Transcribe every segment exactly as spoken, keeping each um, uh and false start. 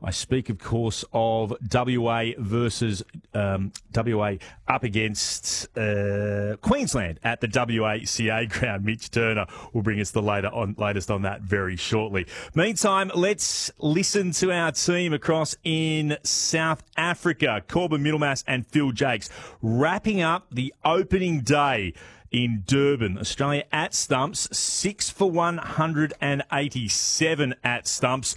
I speak, of course, of W A versus um, W A up against uh, Queensland at the W A C A ground. Mitch Turner will bring us the later on, latest on that very shortly. Meantime, let's listen to our team across in South Africa. Corbin Middlemass and Phil Jakes wrapping up the opening day in Durban. Australia at stumps, six for one hundred eighty-seven at stumps.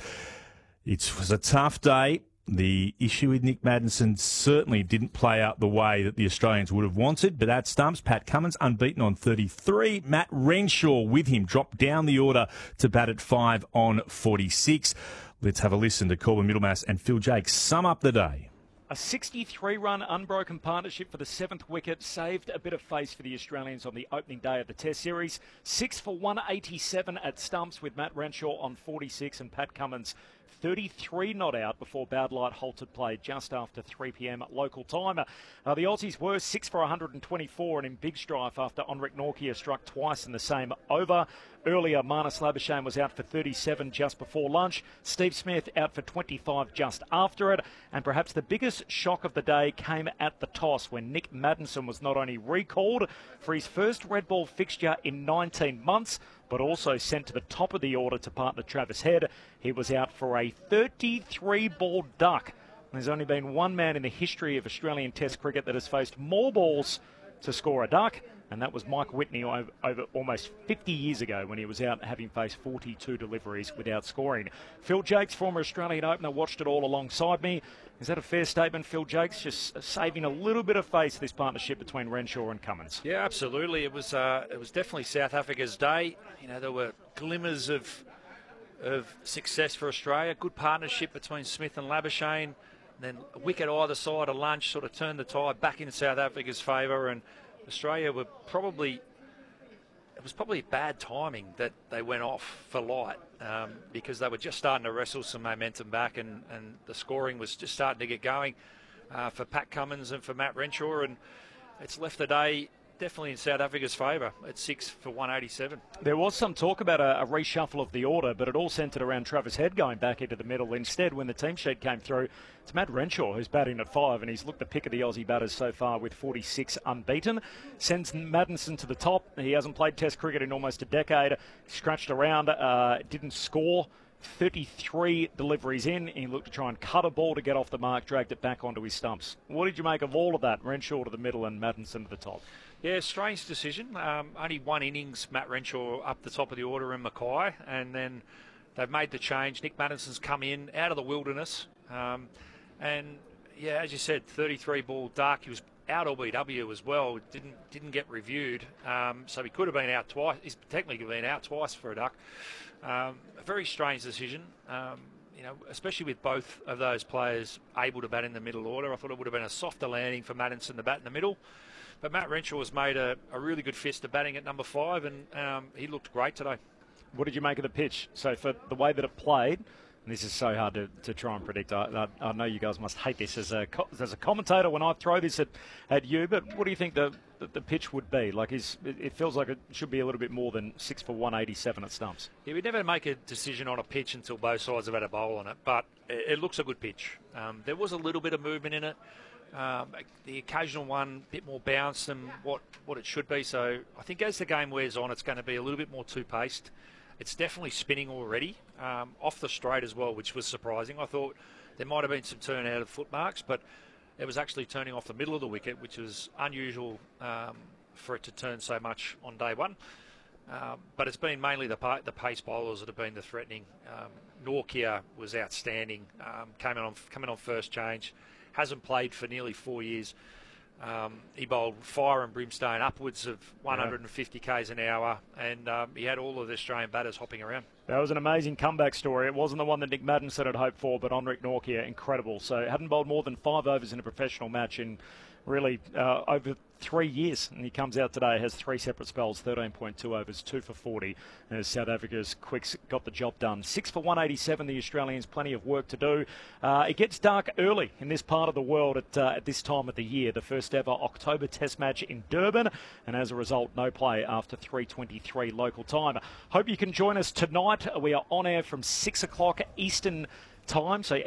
It was a tough day. The issue with Nick Maddinson certainly didn't play out the way that the Australians would have wanted, but at stumps, Pat Cummins unbeaten on thirty-three. Matt Renshaw with him dropped down the order to bat at five on forty-six. Let's have a listen to Corbin Middlemass and Phil Jakes sum up the day. A sixty-three run unbroken partnership for the seventh wicket saved a bit of face for the Australians on the opening day of the Test Series. Six for one eighty-seven at stumps with Matt Renshaw on forty-six and Pat Cummins thirty-three not out before bad light halted play just after three p m local time. Uh, the Aussies were six for one hundred twenty-four and in big strife after Henrik Nortje struck twice in the same over. Earlier, Marnus Labuschagne was out for thirty-seven just before lunch. Steve Smith out for twenty-five just after it. And perhaps the biggest shock of the day came at the toss when Nick Maddinson was not only recalled for his first red ball fixture in nineteen months, but also sent to the top of the order to partner Travis Head. He was out for a thirty-three ball duck. There's only been one man in the history of Australian Test cricket that has faced more balls to score a duck, and that was Mike Whitney over, over almost fifty years ago when he was out having faced forty-two deliveries without scoring. Phil Jakes, former Australian opener, watched it all alongside me. Is that a fair statement, Phil Jakes? Just saving a little bit of face this partnership between Renshaw and Cummins. Yeah, absolutely. It was uh, it was definitely South Africa's day. You know, there were glimmers of of success for Australia. Good partnership between Smith and Labuschagne. And then a wicket either side of lunch sort of turned the tide back in South Africa's favour, and Australia were probably, it was probably bad timing that they went off for light um, because they were just starting to wrestle some momentum back, and, and the scoring was just starting to get going uh, for Pat Cummins and for Matt Renshaw, and it's left the day definitely in South Africa's favour at six for one eighty-seven. There was some talk about a, a reshuffle of the order, but it all centred around Travis Head going back into the middle. Instead, when the team sheet came through, it's Matt Renshaw who's batting at five, and he's looked the pick of the Aussie batters so far with forty-six unbeaten. Sends Maddinson to the top. He hasn't played Test cricket in almost a decade. Scratched around, uh, didn't score. thirty-three deliveries in. He looked to try and cut a ball to get off the mark, dragged it back onto his stumps. What did you make of all of that? Renshaw to the middle and Maddinson to the top. Yeah, strange decision. Um, only one innings, Matt Renshaw up the top of the order in Mackay, and then they've made the change. Nick Maddison's come in out of the wilderness, um, and yeah, as you said, thirty-three ball duck. He was out L B W as well. Didn't didn't get reviewed, um, so he could have been out twice. He's technically been out twice for a duck. Um, a very strange decision. Um, you know, especially with both of those players able to bat in the middle order. I thought it would have been a softer landing for Maddinson to bat in the middle. But Matt Renshaw has made a, a really good fist of batting at number five, and um, he looked great today. What did you make of the pitch? So for the way that it played, and this is so hard to, to try and predict. I, I, I know you guys must hate this as a as a commentator when I throw this at, at you, but what do you think the, the, the pitch would be? Like, is, it feels like it should be a little bit more than six for one eighty-seven at stumps. Yeah, we never make a decision on a pitch until both sides have had a bowl on it, but it, it looks a good pitch. Um, there was a little bit of movement in it. Um, the occasional one, a bit more bounce than what, what it should be. So I think as the game wears on, it's going to be a little bit more two-paced. It's definitely spinning already, um, off the straight as well, which was surprising. I thought there might have been some turn out of foot marks, but it was actually turning off the middle of the wicket, which was unusual um, for it to turn so much on day one. Um, but it's been mainly the, pa- the pace bowlers that have been the threatening. Um, Nortje was outstanding, um, came on, coming on first change. Hasn't played for nearly four years. Um, he bowled fire and brimstone upwards of one hundred fifty k's an hour, and um, he had all of the Australian batters hopping around. That was an amazing comeback story. It wasn't the one that Nick Maddinson had hoped for, but Henrik Nortje, incredible. So hadn't bowled more than five overs in a professional match in really uh, over three years. And he comes out today, has three separate spells, thirteen point two overs, two for forty. As South Africa's quicks got the job done. six for one eighty-seven, the Australians, plenty of work to do. Uh, it gets dark early in this part of the world at, uh, at this time of the year. The first ever October Test match in Durban. And as a result, no play after three twenty-three local time. Hope you can join us tonight. We are on air from six o'clock Eastern time. So